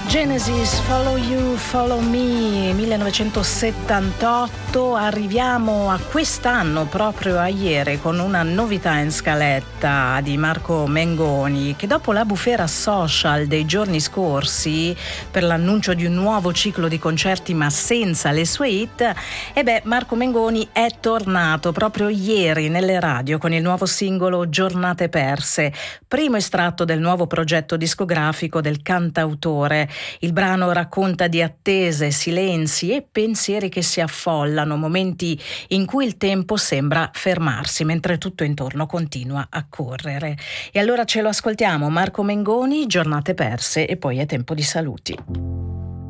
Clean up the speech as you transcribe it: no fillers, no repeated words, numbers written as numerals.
Genesis, Follow You, Follow Me, 1978. Arriviamo a quest'anno, proprio a ieri, con una novità in scaletta di Marco Mengoni, che dopo la bufera social dei giorni scorsi per l'annuncio di un nuovo ciclo di concerti ma senza le sue hit, Marco Mengoni è tornato proprio ieri nelle radio con il nuovo singolo Giornate perse, primo estratto del nuovo progetto discografico del cantautore. Il brano racconta di attese, silenzi e pensieri che si affollano, momenti in cui il tempo sembra fermarsi mentre tutto intorno continua a correre. E allora ce lo ascoltiamo, Marco Mengoni, Giornate perse, e poi è tempo di saluti.